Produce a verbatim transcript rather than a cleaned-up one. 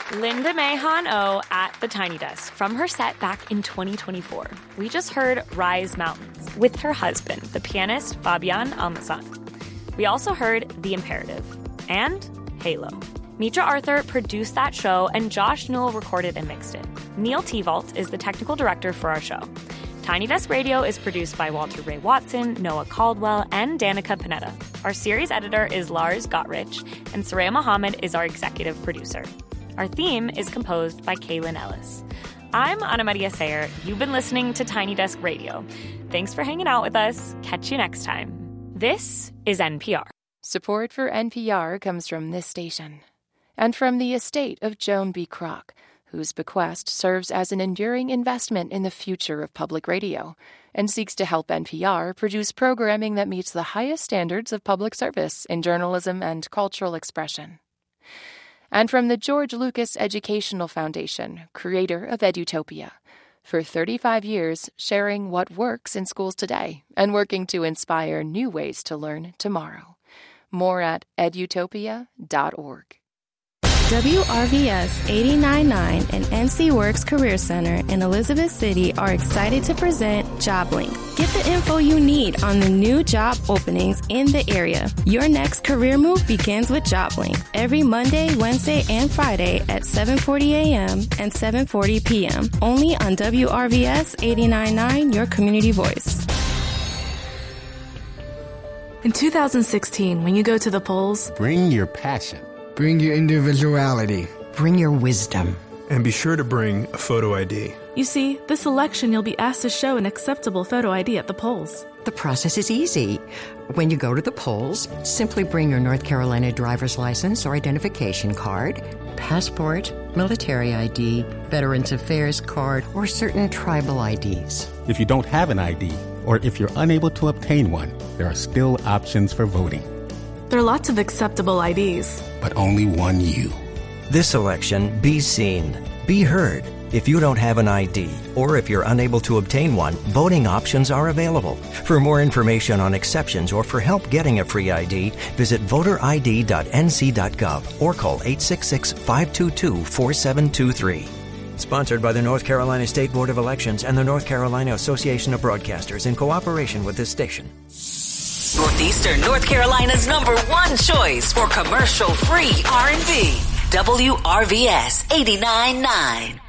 Linda May-Han-Oh at the Tiny Desk from her set back in twenty twenty-four. We just heard Rise Mountains with her husband, the pianist Fabian Almazan. We also heard The Imperative and Halo. Mitra Arthur produced that show, and Josh Newell recorded and mixed it. Neil Tevault is the technical director for our show. Tiny Desk Radio is produced by Walter Ray Watson, Noah Caldwell, and Danica Panetta. Our series editor is Lars Gottrich, and Soraya Mohammed is our executive producer. Our theme is composed by Kaylin Ellis. I'm Ana Maria Sayer. You've been listening to Tiny Desk Radio. Thanks for hanging out with us. Catch you next time. This is N P R. Support for N P R comes from this station and from the estate of Joan B. Kroc, whose bequest serves as an enduring investment in the future of public radio and seeks to help N P R produce programming that meets the highest standards of public service in journalism and cultural expression. And from the George Lucas Educational Foundation, creator of Edutopia, for thirty-five years sharing what works in schools today and working to inspire new ways to learn tomorrow. More at edutopia dot org. W R V S eighty-nine point nine and N C Works Career Center in Elizabeth City are excited to present JobLink. Get the info you need on the new job openings in the area. Your next career move begins with JobLink every Monday, Wednesday, and Friday at seven forty a.m. and seven forty p.m. Only on W R V S eighty-nine point nine, your community voice. In two thousand sixteen, when you go to the polls, bring your passion. Bring your individuality. Bring your wisdom. And be sure to bring a photo I D. You see, this election you'll be asked to show an acceptable photo I D at the polls. The process is easy. When you go to the polls, simply bring your North Carolina driver's license or identification card, passport, military I D, Veterans Affairs card, or certain tribal I Ds. If you don't have an I D, or if you're unable to obtain one, there are still options for voting. There are lots of acceptable I Ds. But only one you. This election, be seen, be heard. If you don't have an I D, or if you're unable to obtain one, voting options are available. For more information on exceptions or for help getting a free I D, visit voter I D dot N C dot gov or call eight six six, five two two, four seven two three. Sponsored by the North Carolina State Board of Elections and the North Carolina Association of Broadcasters in cooperation with this station. Northeastern North Carolina's number one choice for commercial-free R and B. W R V S eighty-nine point nine.